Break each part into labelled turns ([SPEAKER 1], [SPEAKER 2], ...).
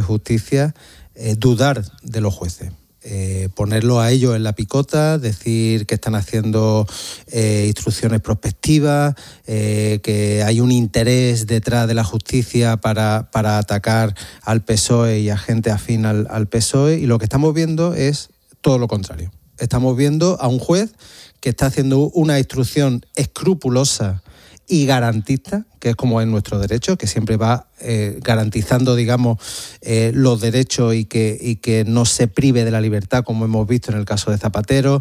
[SPEAKER 1] Justicia dudar de los jueces. Ponerlo a ellos en la picota, decir que están haciendo instrucciones prospectivas, que hay un interés detrás de la justicia para atacar al PSOE y a gente afín al PSOE, y lo que estamos viendo es todo lo contrario. Estamos viendo a un juez que está haciendo una instrucción escrupulosa y garantista, que es como es nuestro derecho, que siempre va garantizando, digamos, los derechos y que no se prive de la libertad, como hemos visto en el caso de Zapatero.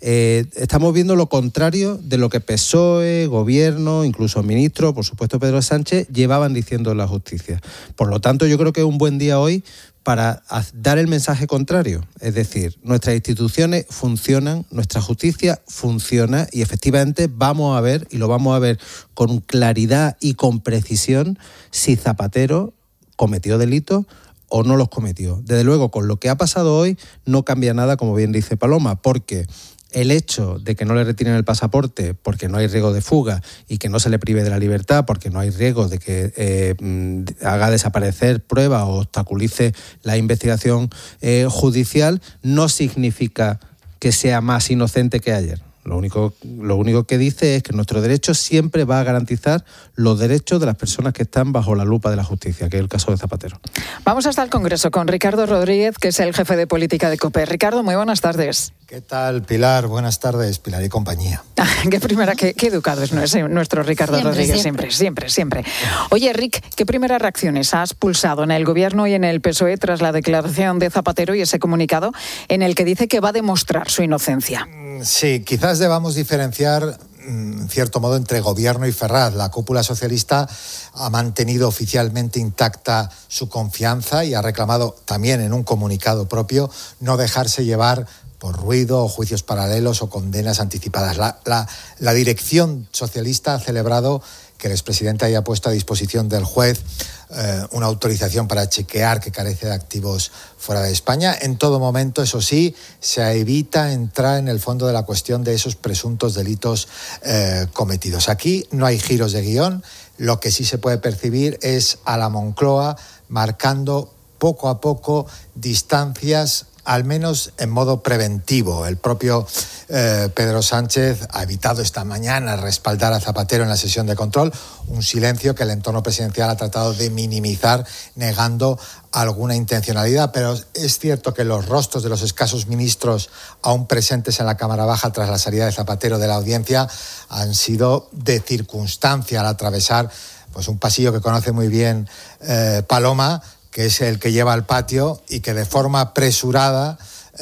[SPEAKER 1] Estamos viendo lo contrario de lo que PSOE, Gobierno, incluso ministros, por supuesto Pedro Sánchez, llevaban diciendo en la justicia. Por lo tanto, yo creo que es un buen día hoy para dar el mensaje contrario. Es decir, nuestras instituciones funcionan, nuestra justicia funciona y efectivamente vamos a ver, y lo vamos a ver con claridad y con precisión, si Zapatero cometió delitos o no los cometió. Desde luego, con lo que ha pasado hoy no cambia nada, como bien dice Paloma, porque el hecho de que no le retiren el pasaporte porque no hay riesgo de fuga y que no se le prive de la libertad porque no hay riesgo de que haga desaparecer pruebas o obstaculice la investigación judicial, no significa que sea más inocente que ayer. Lo único que dice es que nuestro derecho siempre va a garantizar los derechos de las personas que están bajo la lupa de la justicia, que es el caso de Zapatero.
[SPEAKER 2] Vamos hasta el Congreso con Ricardo Rodríguez, que es el jefe de política de COPE. Ricardo, muy buenas tardes.
[SPEAKER 3] ¿Qué tal, Pilar? Buenas tardes, Pilar y compañía.
[SPEAKER 2] Qué educado es nuestro Ricardo Rodríguez, siempre. Oye, Rick, ¿qué primeras reacciones has pulsado en el Gobierno y en el PSOE tras la declaración de Zapatero y ese comunicado en el que dice que va a demostrar su inocencia?
[SPEAKER 3] Sí, quizás debamos diferenciar, en cierto modo, entre Gobierno y Ferraz. La cúpula socialista ha mantenido oficialmente intacta su confianza y ha reclamado también en un comunicado propio no dejarse llevar por ruido o juicios paralelos o condenas anticipadas. La dirección socialista ha celebrado que el expresidente haya puesto a disposición del juez una autorización para chequear que carece de activos fuera de España. En todo momento, eso sí, se evita entrar en el fondo de la cuestión de esos presuntos delitos cometidos. Aquí no hay giros de guión. Lo que sí se puede percibir es a la Moncloa marcando poco a poco distancias, al menos en modo preventivo. El propio Pedro Sánchez ha evitado esta mañana respaldar a Zapatero en la sesión de control, un silencio que el entorno presidencial ha tratado de minimizar, negando alguna intencionalidad. Pero es cierto que los rostros de los escasos ministros aún presentes en la Cámara Baja tras la salida de Zapatero de la audiencia han sido de circunstancia al atravesar pues un pasillo que conoce muy bien Paloma, que es el que lleva al patio, y que de forma apresurada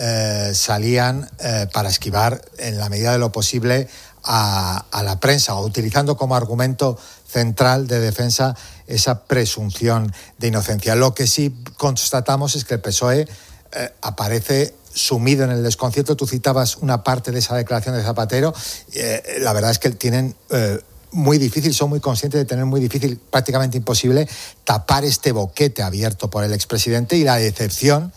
[SPEAKER 3] salían para esquivar, en la medida de lo posible, a la prensa, o utilizando como argumento central de defensa esa presunción de inocencia. Lo que sí constatamos es que el PSOE aparece sumido en el desconcierto. Tú citabas una parte de esa declaración de Zapatero. La verdad es que tienen muy difícil, son muy conscientes de tener muy difícil, prácticamente imposible, tapar este boquete abierto por el expresidente, y la decepción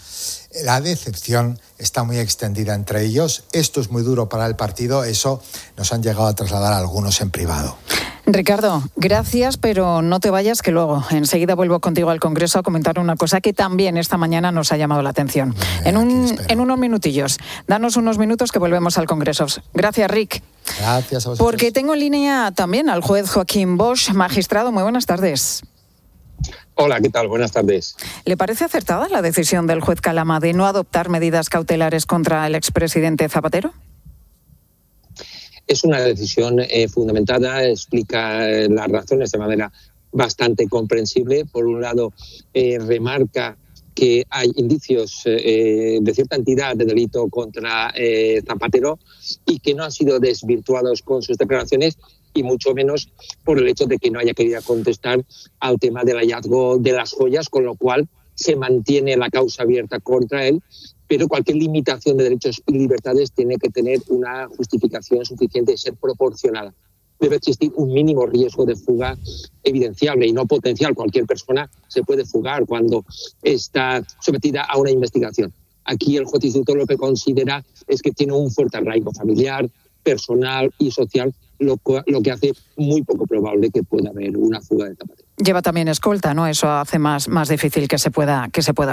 [SPEAKER 3] está muy extendida entre ellos. Esto es muy duro para el partido, eso nos han llegado a trasladar a algunos en privado.
[SPEAKER 2] Ricardo, gracias, pero no te vayas, que luego enseguida vuelvo contigo al Congreso a comentar una cosa que también esta mañana nos ha llamado la atención. En unos minutillos, danos unos minutos que volvemos al Congreso. Gracias, Rick.
[SPEAKER 3] Gracias a vosotros.
[SPEAKER 2] Porque tengo en línea también al juez Joaquín Bosch. Magistrado, muy buenas tardes.
[SPEAKER 4] Hola, ¿qué tal? Buenas tardes.
[SPEAKER 2] ¿Le parece acertada la decisión del juez Calama de no adoptar medidas cautelares contra el expresidente Zapatero?
[SPEAKER 4] Es una decisión fundamentada, explica las razones de manera bastante comprensible. Por un lado, remarca que hay indicios de cierta entidad de delito contra Zapatero y que no han sido desvirtuados con sus declaraciones, y mucho menos por el hecho de que no haya querido contestar al tema del hallazgo de las joyas, con lo cual se mantiene la causa abierta contra él. Pero cualquier limitación de derechos y libertades tiene que tener una justificación suficiente y ser proporcionada. Debe existir un mínimo riesgo de fuga evidenciable y no potencial. Cualquier persona se puede fugar cuando está sometida a una investigación. Aquí el juez instructor lo que considera es que tiene un fuerte arraigo familiar, personal y social, lo que hace muy poco probable que pueda haber una fuga de Zapatero.
[SPEAKER 2] Lleva también escolta, ¿no? Eso hace más difícil que se pueda